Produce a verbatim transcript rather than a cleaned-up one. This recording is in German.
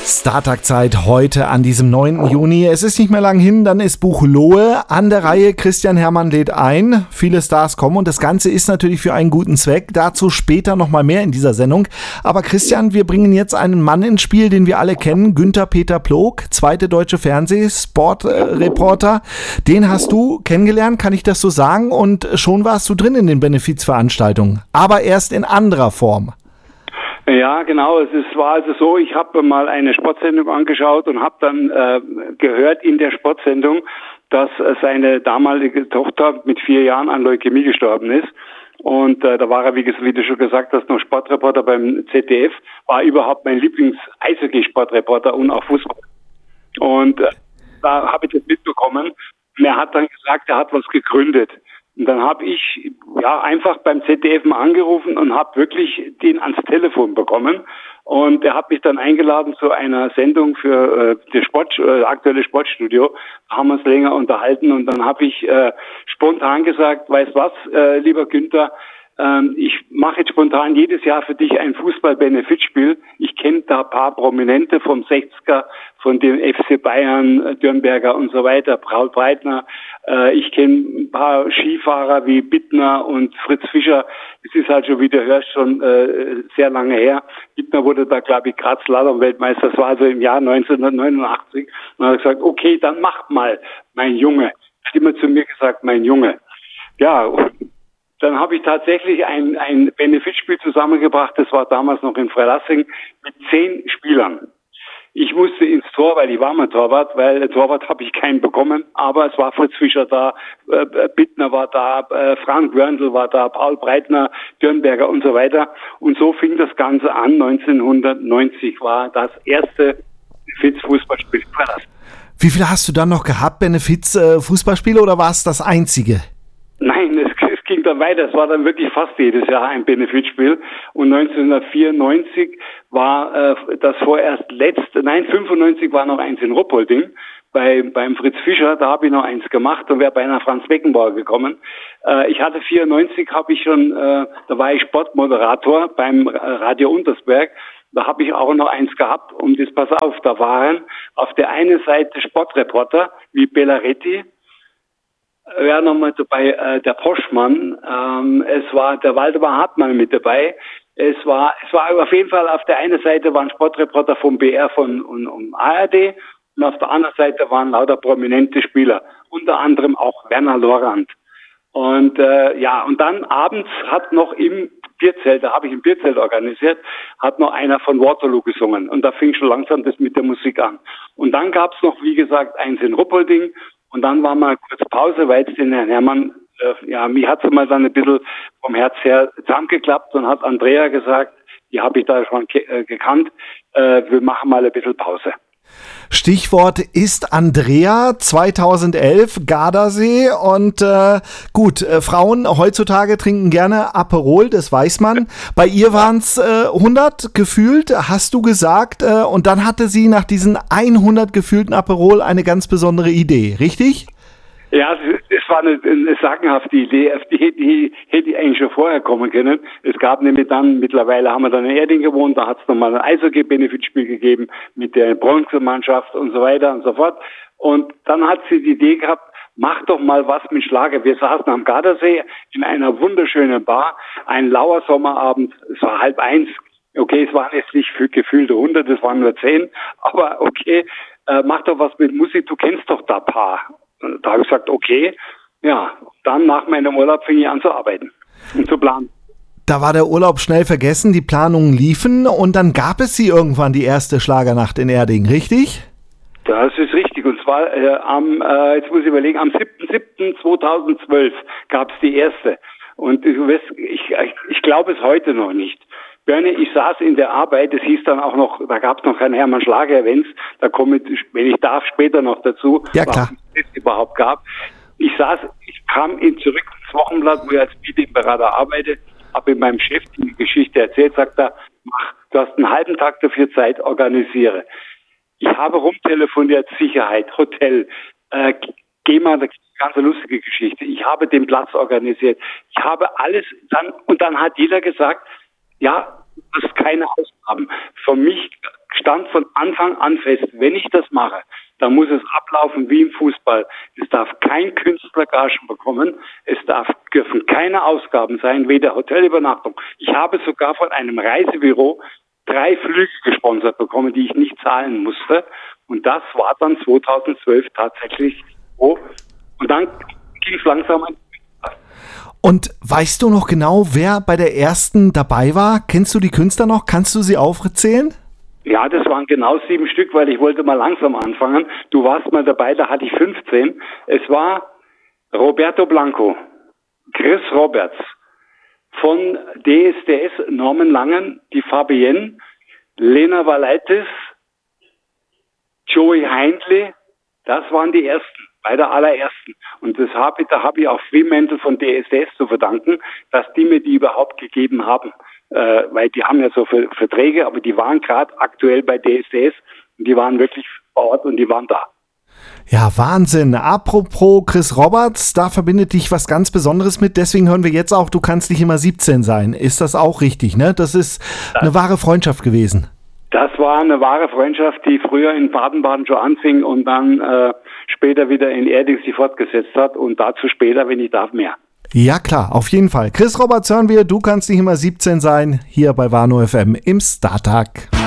Startagzeit heute an diesem neunten Juni. Es ist nicht mehr lang hin, dann ist Buchloe an der Reihe. Christian Herrmann lädt ein. Viele Stars kommen und das Ganze ist natürlich für einen guten Zweck. Dazu später nochmal mehr in dieser Sendung. Aber Christian, wir bringen jetzt einen Mann ins Spiel, den wir alle kennen. Günther Peter Ploog, zweite deutsche Fernseh-Sportreporter. Den hast du kennengelernt, kann ich das so sagen? Und schon warst du drin in den Benefizveranstaltungen. Aber erst in anderer Form. Ja, genau. Es ist, war also so, ich habe mal eine Sportsendung angeschaut und habe dann äh, gehört in der Sportsendung, dass äh, seine damalige Tochter mit vier Jahren an Leukämie gestorben ist. Und äh, da war er, wie, wie du schon gesagt hast, noch Sportreporter beim Z D F, war überhaupt mein Lieblings-Eishockey-Sportreporter und auch Fußball. Und äh, da habe ich das mitbekommen. Und er hat dann gesagt, er hat was gegründet. Und dann habe ich ja einfach beim Z D F mal angerufen und habe wirklich den ans Telefon bekommen. Und er hat mich dann eingeladen zu einer Sendung für äh, das Sport, äh, aktuelle Sportstudio. Da haben wir uns länger unterhalten und dann habe ich äh, spontan gesagt, weißt was, äh, lieber Günther, ähm, ich mache jetzt spontan jedes Jahr für dich ein Fußball-Benefizspiel. Ich kenne da ein paar Prominente vom sechziger, von dem F C Bayern, Dürnberger und so weiter, Paul Breitner. Äh, ich kenne ein paar Skifahrer wie Bittner und Fritz Fischer. Es ist halt schon, wie du hörst, schon äh, sehr lange her. Bittner wurde da, glaube ich, gerade Slalom-Weltmeister. Das war also im Jahr neunzehnhundertneunundachtzig. Und dann hat er gesagt, okay, dann mach mal, mein Junge. Hat immer zu mir gesagt, mein Junge. Ja, und dann habe ich tatsächlich ein, ein Benefizspiel zusammengebracht. Das war damals noch in Freilassing mit zehn Spielern. Ich musste ins Tor, weil ich war mal Torwart, weil Torwart habe ich keinen bekommen. Aber es war Fritz Fischer da, äh, Bittner war da, äh, Frank Wörndl war da, Paul Breitner, Dürnberger und so weiter. Und so fing das Ganze an. neunzehnhundertneunzig war das erste Benefiz-Fußballspiel in Freilassing. Wie viele hast du dann noch gehabt, Benefiz-Fußballspiele, oder war es das einzige? Nein, es, es ging dann weiter. Es war dann wirklich fast jedes Jahr ein Benefizspiel. Und neunzehnhundertvierundneunzig war äh, das vorerst letzte, nein, fünfundneunzig war noch eins in Ruppolding bei beim Fritz Fischer. Da habe ich noch eins gemacht und wäre beinahe Franz Beckenbauer gekommen. Äh, ich hatte vierundneunzig, habe ich schon, äh, da war ich Sportmoderator beim Radio Untersberg. Da habe ich auch noch eins gehabt. Und jetzt pass auf, da waren auf der einen Seite Sportreporter wie Bellaretti. Ja, nochmal dabei, äh, der Poschmann, ähm, es war der Waldemar Hartmann mit dabei. Es war, es war auf jeden Fall auf der einen Seite waren Sportreporter vom B R von und, und A R D und auf der anderen Seite waren lauter prominente Spieler, unter anderem auch Werner Lorand. Und äh, ja, und dann abends hat noch im Bierzelt, da habe ich ein Bierzelt organisiert, hat noch einer von Waterloo gesungen. Und da fing schon langsam das mit der Musik an. Und dann gab's noch, wie gesagt, eins in Ruppolding. Und dann war mal kurz Pause, weil jetzt den Herrn Herrmann, äh, ja, mich hat sie mal dann ein bisschen vom Herz her zusammengeklappt und hat Andrea gesagt, die habe ich da schon ke- äh, gekannt, äh, wir machen mal ein bisschen Pause. Stichwort ist Andrea, zweitausendelf, Gardasee und äh, gut, äh, Frauen heutzutage trinken gerne Aperol, das weiß man. Bei ihr waren es äh, hundert gefühlt, hast du gesagt, äh, und dann hatte sie nach diesen hundert gefühlten Aperol eine ganz besondere Idee, richtig? Ja, es war eine, eine sagenhafte Idee, auf die, die hätte ich eigentlich schon vorher kommen können. Es gab nämlich dann, mittlerweile haben wir dann in Erding gewohnt, da hat es nochmal ein Eishockey-Benefizspiel gegeben mit der Bronzemannschaft und so weiter und so fort. Und dann hat sie die Idee gehabt, mach doch mal was mit Schlager. Wir saßen am Gardasee in einer wunderschönen Bar, ein lauer Sommerabend, es war halb eins. Okay, es waren jetzt nicht für gefühlte hundert, es waren nur zehn, aber okay, äh, mach doch was mit Musik, du kennst doch da Paar. Da habe ich gesagt, okay, ja, dann nach meinem Urlaub fing ich an zu arbeiten und zu planen. Da war der Urlaub schnell vergessen, die Planungen liefen und dann gab es sie irgendwann, die erste Schlagernacht in Erding, richtig? Das ist richtig und zwar äh, am, äh, jetzt muss ich überlegen, am siebten siebten zweitausendzwölf gab es die erste und du weißt, ich, ich, ich glaube es heute noch nicht. Bernie, ich saß in der Arbeit, es hieß dann auch noch, da gab es noch kein Hermann Schlager-Events, da komme ich, wenn ich darf, später noch dazu, ja, klar. was es überhaupt gab. Ich saß, ich kam in zurück ins Wochenblatt, wo ich als Meetingberater arbeite, habe mit meinem Chef die Geschichte erzählt, sagt er, mach, du hast einen halben Tag dafür Zeit, organisiere. Ich habe rumtelefoniert, Sicherheit, Hotel, äh, geh mal, das ist eine ganz lustige Geschichte. Ich habe den Platz organisiert. Ich habe alles dann, und dann hat jeder gesagt, ja, du hast keine Ausgaben. Für mich stand von Anfang an fest, wenn ich das mache, dann muss es ablaufen wie im Fußball. Es darf kein Künstler Gagen bekommen, es darf, dürfen keine Ausgaben sein, weder Hotelübernachtung. Ich habe sogar von einem Reisebüro drei Flüge gesponsert bekommen, die ich nicht zahlen musste. Und das war dann zweitausendzwölf tatsächlich so. Und dann ging es langsam an. Und weißt du noch genau, wer bei der ersten dabei war? Kennst du die Künstler noch? Kannst du sie aufzählen? Ja, das waren genau sieben Stück, weil ich wollte mal langsam anfangen. Du warst mal dabei, da hatte ich fünfzehn. Es war Roberto Blanco, Chris Roberts, von D S D S Norman Langen, die Fabienne, Lena Valaitis, Joey Heindle, das waren die ersten, bei der allerersten. Und das habe, da habe ich auch Fremantle von D S D S zu verdanken, dass die mir die überhaupt gegeben haben. Äh, weil die haben ja so Ver- Verträge, aber die waren gerade aktuell bei D S D S und die waren wirklich vor Ort und die waren da. Ja, Wahnsinn. Apropos Chris Roberts, da verbindet dich was ganz Besonderes mit. Deswegen hören wir jetzt auch, du kannst nicht immer siebzehn sein. Ist das auch richtig, ne? Das ist das, eine wahre Freundschaft gewesen. Das war eine wahre Freundschaft, die früher in Baden-Baden schon anfing und dann äh, später wieder in Erding sich fortgesetzt hat und dazu später, wenn ich darf, mehr. Ja klar, auf jeden Fall. Chris Roberts hören wir, du kannst nicht immer siebzehn sein, hier bei Warnow F M im Startag.